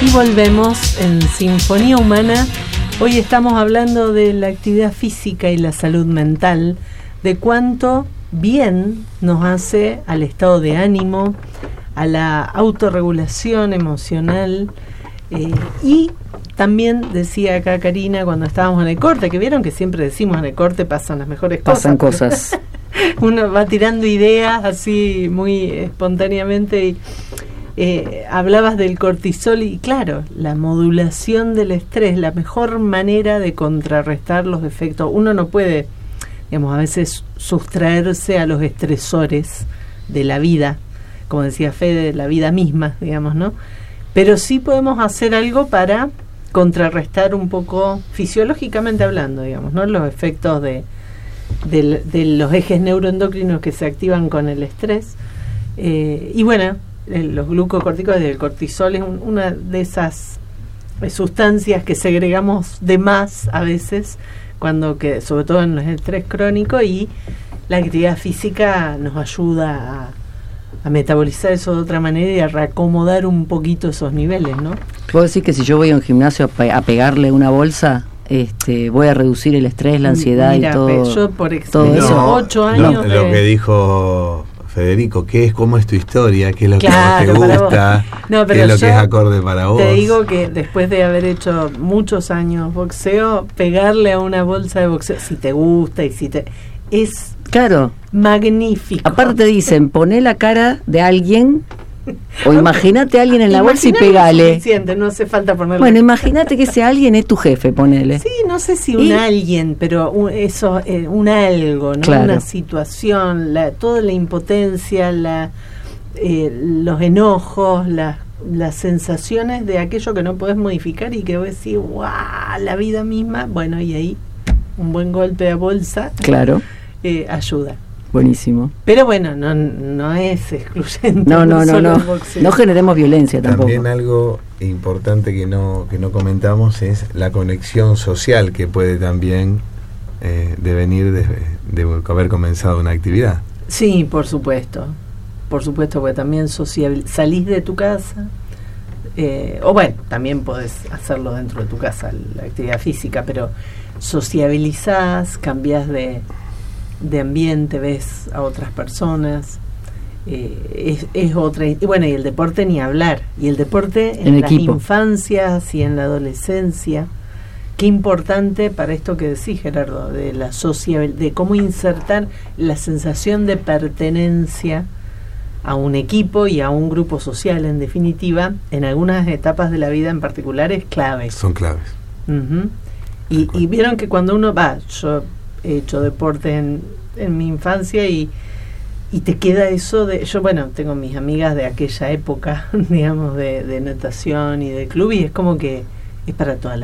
Y volvemos en Sinfonía Humana. Hoy estamos hablando de la actividad física y la salud mental, de cuánto bien nos hace al estado de ánimo, a la autorregulación emocional. Y también decía acá Karina cuando estábamos en el corte, que vieron que siempre decimos en el corte pasan las mejores cosas. Pasan cosas. Uno va tirando ideas así muy espontáneamente y hablabas del cortisol y claro, la modulación del estrés, la mejor manera de contrarrestar los efectos. Uno no puede, digamos, a veces sustraerse a los estresores de la vida, como decía Fede, de la vida misma, digamos, ¿no? Pero sí podemos hacer algo para contrarrestar un poco, fisiológicamente hablando, digamos, ¿no? Los efectos de los ejes neuroendocrinos que se activan con el estrés. Y bueno, los glucocorticoides y el cortisol es una de esas sustancias que segregamos de más a veces, sobre todo en el estrés crónico, y la actividad física nos ayuda a metabolizar eso de otra manera y a reacomodar un poquito esos niveles, ¿no? ¿Puedo decir que si yo voy a un gimnasio a pegarle una bolsa, voy a reducir el estrés, la ansiedad? Mira, y todo? Yo por todo eso. 8 años lo que dijo Federico, cómo es tu historia, qué es lo que más te gusta, qué es lo que es acorde para vos. Te digo que después de haber hecho muchos años boxeo, pegarle a una bolsa de boxeo, si te gusta y si te... es claro, magnífico. Aparte dicen, poné la cara de alguien o imagínate a alguien en la bolsa y pegale. No hace falta ponerle. Bueno, imagínate que ese alguien es tu jefe, ponele. Sí, no sé si un alguien, pero un algo, ¿no? Claro. Una situación, toda la impotencia, los enojos, las sensaciones de aquello que no podés modificar y que vos decís, ¡guau! La vida misma. Bueno, y ahí un buen golpe de bolsa. Claro. Ayuda. Buenísimo. Pero bueno, no es excluyente. No generemos violencia tampoco. También algo importante que no comentamos es la conexión social que puede también devenir de haber comenzado una actividad. Sí, por supuesto, porque también salís de tu casa, o bueno, también podés hacerlo dentro de tu casa, la actividad física, pero sociabilizás, cambiás de ambiente, ves a otras personas, es otra. Y bueno, y el deporte ni hablar, y el deporte en las infancias y en la adolescencia, qué importante para esto que decís, Gerardo, de la de cómo insertar la sensación de pertenencia a un equipo y a un grupo social, en definitiva, en algunas etapas de la vida en particular es clave. Son claves. Uh-huh. Y vieron que cuando uno yo he hecho deporte en mi infancia y te queda eso yo tengo mis amigas de aquella época, digamos, de natación y de club, y es como que es para toda la